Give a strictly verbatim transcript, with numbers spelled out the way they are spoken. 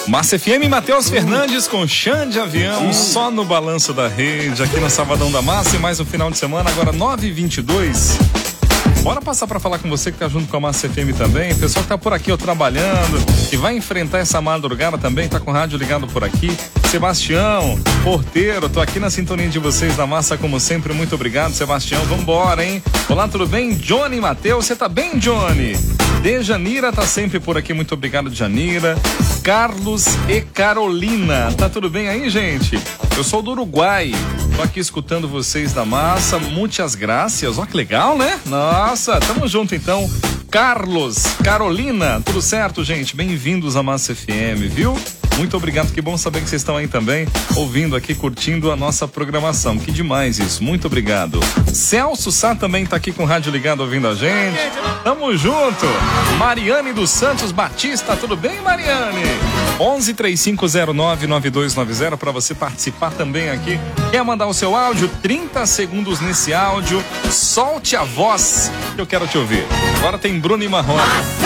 Massa F M, Matheus Fernandes com Chão de Avião, só no Balanço da Rede, aqui no Sabadão da Massa e mais um final de semana, agora nove e vinte e dois. Bora passar para falar com você que tá junto com a Massa F M também, o pessoal que tá por aqui, ó, trabalhando, que vai enfrentar essa madrugada também, tá com o rádio ligado por aqui. Sebastião, porteiro, tô aqui na sintonia de vocês da Massa, como sempre, muito obrigado, Sebastião, vambora, hein? Olá, tudo bem? Johnny Matheus, você tá bem, Johnny? Dejanira tá sempre por aqui, muito obrigado, Janira. Carlos e Carolina, tá tudo bem aí, gente? Eu sou do Uruguai, tô aqui escutando vocês da Massa, muitas graças, ó que legal, né? Nossa, tamo junto então. Carlos, Carolina, tudo certo, gente? Bem-vindos à Massa F M, viu? Muito obrigado, que bom saber que vocês estão aí também, ouvindo aqui, curtindo a nossa programação. Que demais isso, muito obrigado. Celso Sá também tá aqui com o rádio ligado, ouvindo a gente. Tamo junto. Mariane dos Santos Batista, tudo bem, Mariane? onze, três cinco zero nove, nove dois nove zero para você participar também aqui. Quer mandar o seu áudio? trinta segundos nesse áudio. Solte a voz que eu quero te ouvir. Agora tem Bruno e Marrone.